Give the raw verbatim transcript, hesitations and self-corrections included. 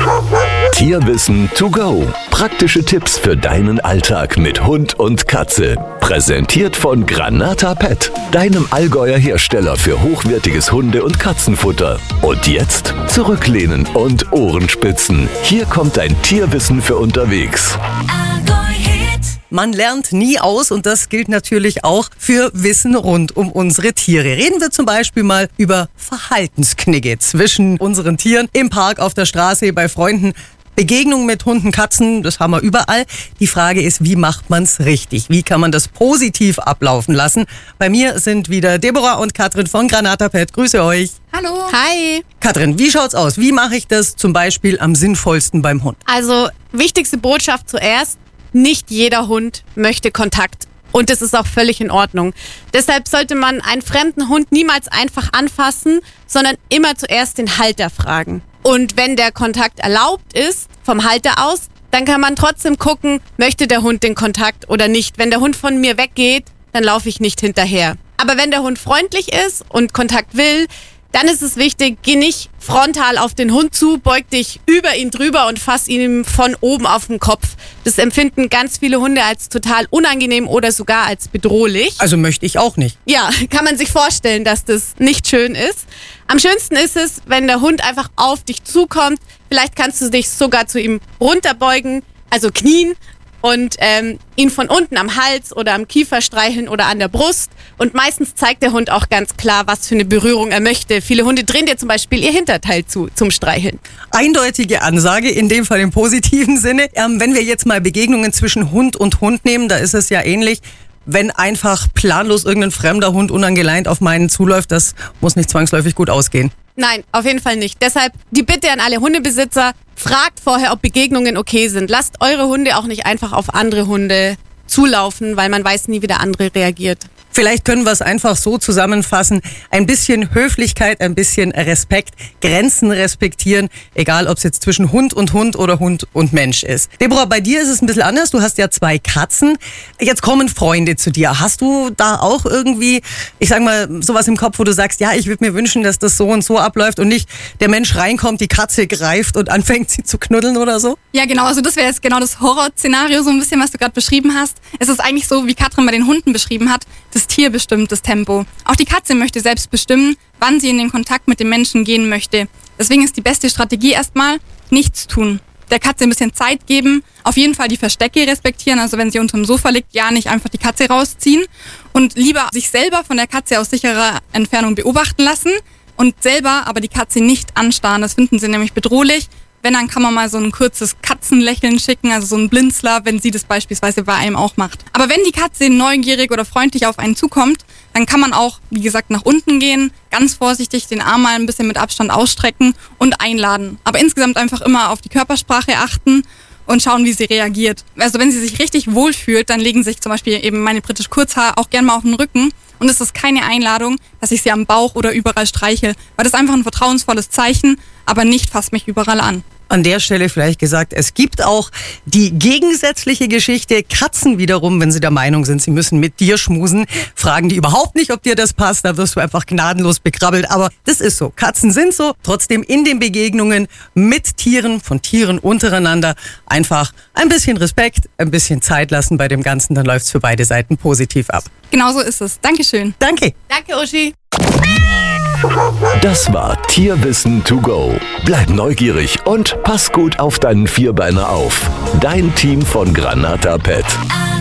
Tierwissen to go. Praktische Tipps für deinen Alltag mit Hund und Katze. Präsentiert von Granata Pet, deinem Allgäuer Hersteller für hochwertiges Hunde- und Katzenfutter. Und jetzt zurücklehnen und Ohrenspitzen. Hier kommt dein Tierwissen für unterwegs. Man lernt nie aus und das gilt natürlich auch für Wissen rund um unsere Tiere. Reden wir zum Beispiel mal über Verhaltensknigge zwischen unseren Tieren im Park, auf der Straße, bei Freunden. Begegnungen mit Hunden, Katzen, das haben wir überall. Die Frage ist, wie macht man's richtig? Wie kann man das positiv ablaufen lassen? Bei mir sind wieder Deborah und Katrin von Granata Pet. Grüße euch. Hallo. Hi. Katrin, wie schaut's aus? Wie mache ich das zum Beispiel am sinnvollsten beim Hund? Also, wichtigste Botschaft zuerst: Nicht jeder Hund möchte Kontakt. Und das ist auch völlig in Ordnung. Deshalb sollte man einen fremden Hund niemals einfach anfassen, sondern immer zuerst den Halter fragen. Und wenn der Kontakt erlaubt ist, vom Halter aus, dann kann man trotzdem gucken, möchte der Hund den Kontakt oder nicht. Wenn der Hund von mir weggeht, dann laufe ich nicht hinterher. Aber wenn der Hund freundlich ist und Kontakt will, dann ist es wichtig, geh nicht frontal auf den Hund zu, beug dich über ihn drüber und fass ihn von oben auf den Kopf. Das empfinden ganz viele Hunde als total unangenehm oder sogar als bedrohlich. Also möchte ich auch nicht. Ja, kann man sich vorstellen, dass das nicht schön ist. Am schönsten ist es, wenn der Hund einfach auf dich zukommt. Vielleicht kannst du dich sogar zu ihm runterbeugen, also knien, und ähm, ihn von unten am Hals oder am Kiefer streicheln oder an der Brust. Und meistens zeigt der Hund auch ganz klar, was für eine Berührung er möchte. Viele Hunde drehen dir zum Beispiel ihr Hinterteil zu zum Streicheln. Eindeutige Ansage, in dem Fall im positiven Sinne. Ähm, wenn wir jetzt mal Begegnungen zwischen Hund und Hund nehmen, da ist es ja ähnlich. Wenn einfach planlos irgendein fremder Hund unangeleint auf meinen zuläuft, das muss nicht zwangsläufig gut ausgehen. Nein, auf jeden Fall nicht. Deshalb die Bitte an alle Hundebesitzer: Fragt vorher, ob Begegnungen okay sind. Lasst eure Hunde auch nicht einfach auf andere Hunde zulaufen, weil man weiß nie, wie der andere reagiert. Vielleicht können wir es einfach so zusammenfassen. Ein bisschen Höflichkeit, ein bisschen Respekt, Grenzen respektieren, egal ob es jetzt zwischen Hund und Hund oder Hund und Mensch ist. Deborah, bei dir ist es ein bisschen anders. Du hast ja zwei Katzen. Jetzt kommen Freunde zu dir. Hast du da auch irgendwie, ich sag mal, sowas im Kopf, wo du sagst, ja, ich würde mir wünschen, dass das so und so abläuft und nicht der Mensch reinkommt, die Katze greift und anfängt, sie zu knuddeln oder so? Ja, genau. Also das wäre jetzt genau das Horrorszenario, so ein bisschen, was du gerade beschrieben hast. Es ist eigentlich so, wie Katrin bei den Hunden beschrieben hat. Das Tier bestimmt das Tempo. Auch die Katze möchte selbst bestimmen, wann sie in den Kontakt mit dem Menschen gehen möchte. Deswegen ist die beste Strategie erstmal, nichts tun. Der Katze ein bisschen Zeit geben, auf jeden Fall die Verstecke respektieren, also wenn sie unter dem Sofa liegt, ja nicht einfach die Katze rausziehen und lieber sich selber von der Katze aus sicherer Entfernung beobachten lassen und selber aber die Katze nicht anstarren. Das finden sie nämlich bedrohlich. Wenn, dann kann man mal so ein kurzes Katzenlächeln schicken, also so ein Blinzler, wenn sie das beispielsweise bei einem auch macht. Aber wenn die Katze neugierig oder freundlich auf einen zukommt, dann kann man auch, wie gesagt, nach unten gehen, ganz vorsichtig den Arm mal ein bisschen mit Abstand ausstrecken und einladen. Aber insgesamt einfach immer auf die Körpersprache achten und schauen, wie sie reagiert. Also wenn sie sich richtig wohlfühlt, dann legen sich zum Beispiel eben meine britisch Kurzhaar auch gerne mal auf den Rücken. Und es ist keine Einladung, dass ich sie am Bauch oder überall streiche, weil das ist einfach ein vertrauensvolles Zeichen, aber nicht fasst mich überall an. An der Stelle vielleicht gesagt, es gibt auch die gegensätzliche Geschichte. Katzen wiederum, wenn sie der Meinung sind, sie müssen mit dir schmusen, fragen die überhaupt nicht, ob dir das passt. Da wirst du einfach gnadenlos bekrabbelt. Aber das ist so. Katzen sind so. Trotzdem in den Begegnungen mit Tieren, von Tieren untereinander, einfach ein bisschen Respekt, ein bisschen Zeit lassen bei dem Ganzen. Dann läuft's für beide Seiten positiv ab. Genau so ist es. Dankeschön. Danke. Danke, Uschi. Das war Tierwissen to go. Bleib neugierig und pass gut auf deinen Vierbeiner auf. Dein Team von Granata Pet.